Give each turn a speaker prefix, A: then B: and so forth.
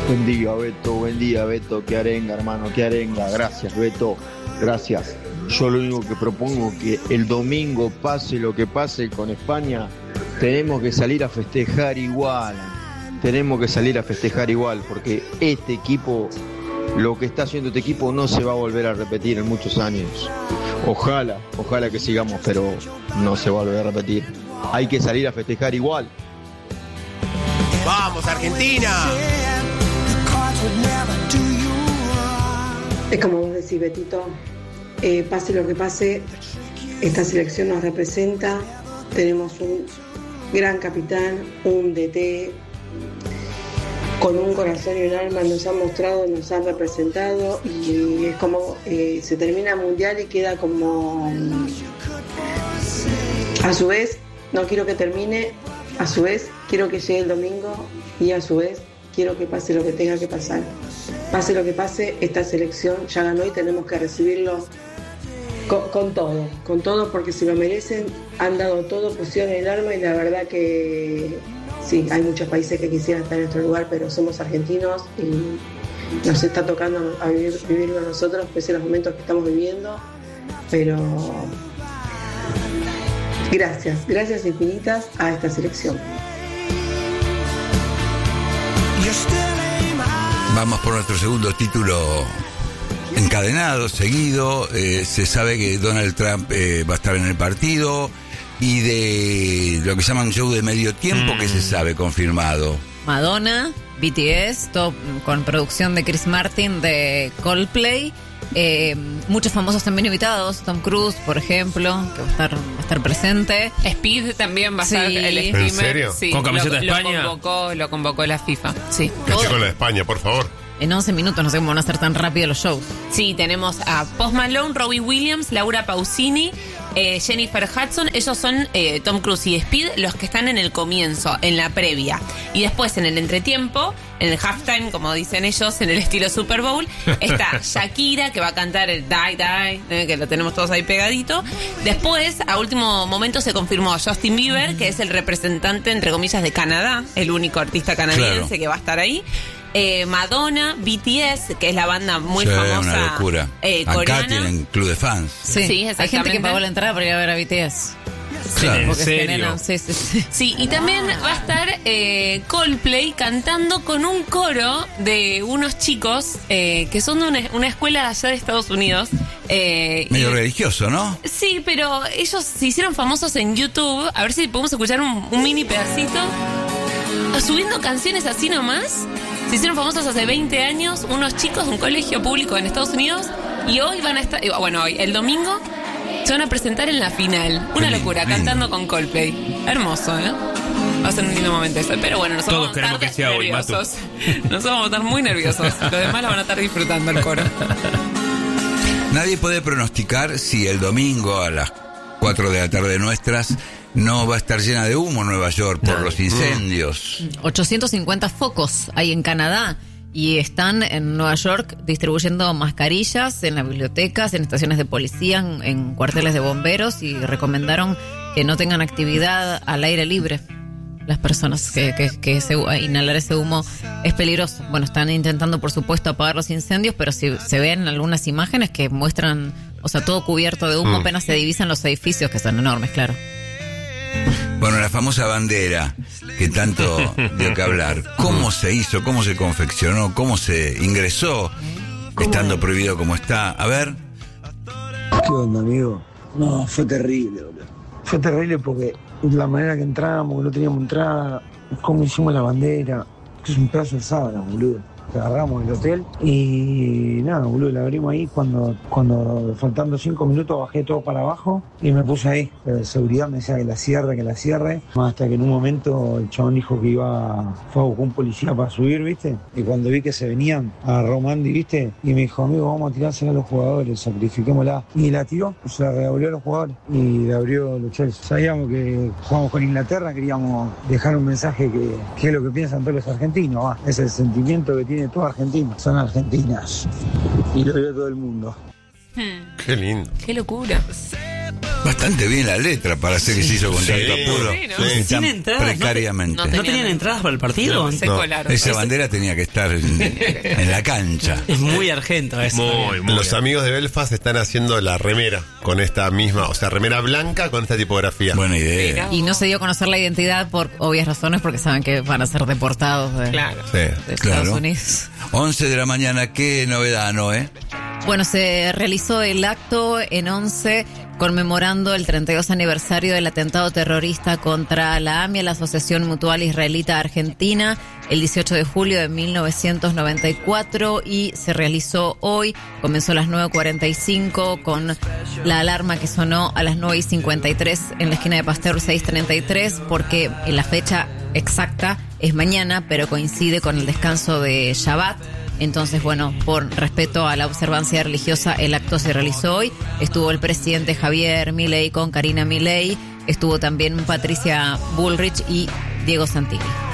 A: Buen día, Beto, qué arenga, hermano, qué arenga. Gracias, Beto, gracias. Yo lo único que propongo que el domingo, pase lo que pase con España, tenemos que salir a festejar igual. Porque este equipo, lo que está haciendo este equipo no se va a volver a repetir en muchos años. Ojalá que sigamos, pero no se va a volver a repetir. Hay que salir a festejar igual.
B: ¡Vamos, Argentina!
C: Es como vos decís, Betito, pase lo que pase, esta selección nos representa, tenemos un gran capitán, un DT con un corazón y un alma, nos ha mostrado, nos ha representado, y es como se termina el mundial y queda como, a su vez, no quiero que termine, a su vez quiero que llegue el domingo, y a su vez quiero que pase lo que tenga que pasar. Pase lo que pase, esta selección ya ganó y tenemos que recibirlo con todo, porque si lo merecen, han dado todo, pusieron el alma, y la verdad que sí, hay muchos países que quisieran estar en nuestro lugar, pero somos argentinos y nos está tocando a vivirlo a nosotros, pese a los momentos que estamos viviendo, pero gracias infinitas a esta selección.
D: Vamos por nuestro segundo título encadenado, seguido. Se sabe que Donald Trump va a estar en el partido. Y de lo que llaman show de medio tiempo, que se sabe confirmado.
E: Madonna, BTS, todo con producción de Chris Martin de Coldplay. Muchos famosos también invitados, Tom Cruise, por ejemplo, que va a estar presente.
F: Speed también va a estar, el streamer.
G: ¿En serio?
F: Sí,
G: ¿Con camiseta de España?
F: Lo convocó la FIFA. Sí.
G: Caché con la de España, por favor.
E: En 11 minutos, no sé cómo van a ser tan rápido los shows.
F: Sí, tenemos a Post Malone, Robbie Williams, Laura Pausini, Jennifer Hudson. Ellos son Tom Cruise y Speed, los que están en el comienzo, en la previa. Y después, en el entretiempo, en el halftime, como dicen ellos, en el estilo Super Bowl, está Shakira, que va a cantar el Die Die, que lo tenemos todos ahí pegadito. Después, a último momento, se confirmó Justin Bieber, que es el representante, entre comillas, de Canadá, el único artista canadiense que va a estar ahí. Madonna, BTS, que es la banda muy famosa.
D: Una locura. Acá
F: coreana.
D: Tienen club de fans.
E: Sí, hay gente que pagó la entrada para ir a ver a BTS.
D: Claro.
G: ¿En serio?
F: Sí, y también va a estar Coldplay cantando con un coro de unos chicos que son de una escuela allá de Estados Unidos.
D: Medio religioso, ¿no?
F: Sí, pero ellos se hicieron famosos en YouTube. A ver si podemos escuchar un mini pedacito. Subiendo canciones así nomás. Se hicieron famosos hace 20 años, unos chicos de un colegio público en Estados Unidos, y hoy van a estar, hoy, el domingo, se van a presentar en la final. Una locura, cantando con Coldplay. Hermoso, ¿eh? Va a ser un lindo momento eso. Pero bueno, nosotros
G: todos queremos que sea hoy, Matu.
F: Nosotros vamos a estar muy nerviosos. Los demás la van a estar disfrutando el coro.
D: Nadie puede pronosticar si el domingo a las 4 de la tarde nuestras no va a estar llena de humo Nueva York por los incendios.
E: 850 focos hay en Canadá y están en Nueva York distribuyendo mascarillas en las bibliotecas, en estaciones de policía, en cuarteles de bomberos, y recomendaron que no tengan actividad al aire libre. Las personas que inhalar ese humo es peligroso. Bueno, están intentando, por supuesto, apagar los incendios, pero si se ven algunas imágenes que muestran, todo cubierto de humo, apenas se divisan los edificios, que son enormes, claro.
D: Bueno, la famosa bandera que tanto dio que hablar. ¿Cómo se hizo? ¿Cómo se confeccionó? ¿Cómo se ingresó estando prohibido como está? A ver.
H: ¿Qué onda, amigo? No, fue terrible, boludo. Fue terrible porque la manera que entramos, que no teníamos entrada, cómo hicimos la bandera, que es un pedazo de sábana, boludo. Agarramos el hotel y nada, boludo, la abrimos ahí. Cuando faltando 5 minutos bajé todo para abajo y me puse ahí. La seguridad me decía que la cierre, hasta que en un momento el chabón dijo que fue a buscar un policía para subir, ¿viste? Y cuando vi que se venían, agarró Mandy, ¿viste? Y me dijo, amigo, vamos a tirársela a los jugadores, sacrifiquémosla. Y la tiró, se la reabrió a los jugadores y le abrió los Chelsea. Sabíamos que jugamos con Inglaterra, queríamos dejar un mensaje que es lo que piensan todos los argentinos, es el sentimiento que tiene todo Argentina, son argentinas y lo vio todo el mundo.
G: Qué lindo.
F: Qué locura.
D: Bastante bien la letra para hacer que se hizo con tanto apuro.
F: Sí, ¿no?
D: Tan
B: Sin entradas,
D: precariamente.
F: no
B: ¿No tenían entradas para el partido?
F: Se colaron.
D: Esa bandera tenía que estar en la cancha.
B: Es muy argento eso.
G: Los amigos de Belfast están haciendo la remera con esta misma, o sea, remera blanca con esta tipografía.
D: Buena idea.
E: Y no se dio a conocer la identidad por obvias razones, porque saben que van a ser deportados de,
F: Claro.
G: Sí.
E: de
D: Claro.
E: Estados Unidos.
D: 11 de la mañana, qué novedad, ¿no?
E: Bueno, se realizó el acto en 11 conmemorando el 32 aniversario del atentado terrorista contra la AMIA, la Asociación Mutual Israelita Argentina, el 18 de julio de 1994, y se realizó hoy. Comenzó a las 9:45 con la alarma que sonó a las 9:53 en la esquina de Pasteur 633, porque la fecha exacta es mañana, pero coincide con el descanso de Shabbat. Entonces, bueno, por respeto a la observancia religiosa, el acto se realizó hoy. Estuvo el presidente Javier Milei con Karina Milei, estuvo también Patricia Bullrich y Diego Santilli.